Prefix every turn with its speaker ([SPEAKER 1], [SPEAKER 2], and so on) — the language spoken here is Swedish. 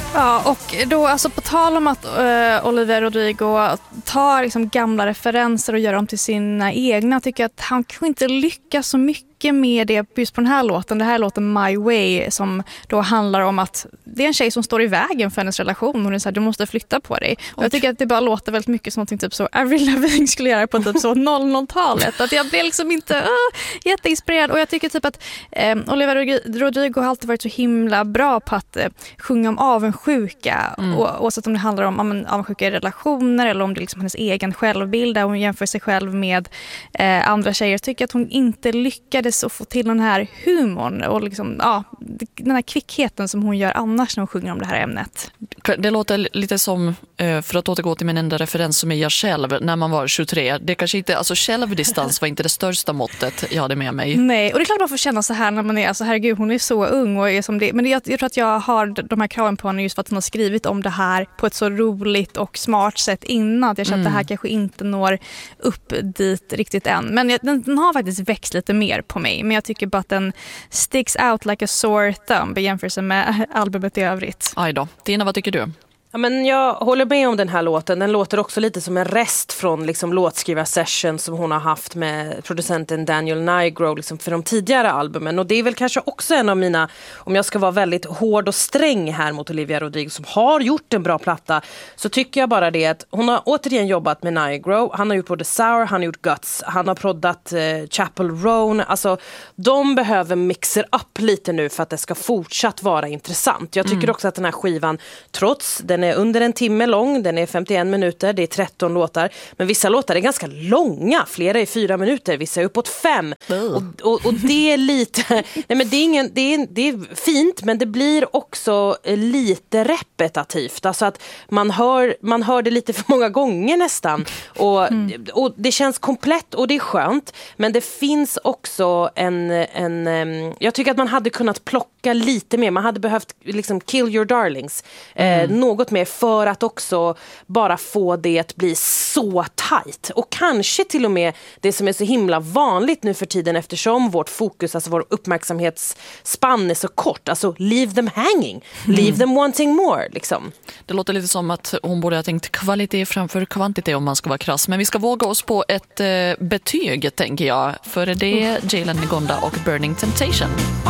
[SPEAKER 1] Ja, och då alltså på tal om att Olivia Rodrigo tar liksom gamla referenser och gör dem till sina egna, tycker jag att han kanske inte lyckas så mycket med det just på den här låten. Det här låten My Way som då handlar om att det är en tjej som står i vägen för hennes relation och det är så här, du måste flytta på dig. Och jag tycker att det bara låter väldigt mycket som typ så Avril Lavigne skulle göra på typ så 00-talet. Att jag blir liksom inte jätteinspirerad. Och jag tycker typ att Olivia Rodrigo har alltid varit så himla bra på att sjunga om avundsjuka. Oavsett om det handlar om avundsjuka i relationer eller om det är liksom hennes egen självbild där hon jämför sig själv med andra tjejer. Jag tycker att hon inte lyckades att få till den här humorn och liksom, den här kvickheten som hon gör annars när hon sjunger om det här ämnet.
[SPEAKER 2] Det låter lite som, för att återgå till min enda referens som är jag själv när man var 23. Det kanske inte, alltså självdistans var inte det största måttet jag hade med mig.
[SPEAKER 1] Nej, och det är klart man får känna så här när man är, alltså herregud, hon är så ung och är som det. Men jag tror att jag har de här kraven på henne just för att hon har skrivit om det här på ett så roligt och smart sätt innan. Jag känner att det här kanske inte når upp dit riktigt än. Men den har faktiskt växt lite mer på mig. Men jag tycker bara att den sticks out like a sore thumb i jämförelse med albumet i övrigt.
[SPEAKER 2] Aj då. Tina, vad tycker du?
[SPEAKER 3] Ja, men jag håller med om den här låten. Den låter också lite som en rest från liksom, låtskrivarsession som hon har haft med producenten Daniel Nigro liksom, för de tidigare albumen. Och det är väl kanske också en av mina, om jag ska vara väldigt hård och sträng här mot Olivia Rodrigo som har gjort en bra platta, så tycker jag bara det att hon har återigen jobbat med Nigro. Han har gjort både Sour, han har gjort Guts, han har proddat Chapel Roan. Alltså, de behöver mixer upp lite nu för att det ska fortsatt vara intressant. Jag tycker också att den här skivan, trots den är under en timme lång, den är 51 minuter, det är 13 låtar. Men vissa låtar är ganska långa, flera är 4 minuter, vissa är uppåt 5. Och det är lite, nej men det är fint, men det blir också lite repetitivt. Alltså att man hör det lite för många gånger nästan. Och det känns komplett och det är skönt. Men det finns också jag tycker att man hade kunnat plocka lite mer. Man hade behövt liksom kill your darlings. Något mer för att också bara få det att bli så tight. Och kanske till och med det som är så himla vanligt nu för tiden eftersom vårt fokus, alltså vår uppmärksamhetsspann är så kort. Alltså leave them hanging. Leave them wanting more. Liksom.
[SPEAKER 2] Det låter lite som att hon borde ha tänkt kvalitet framför kvantitet om man ska vara krass. Men vi ska våga oss på ett betyg, tänker jag. För det är Jalen Ngonda och Burning Temptation.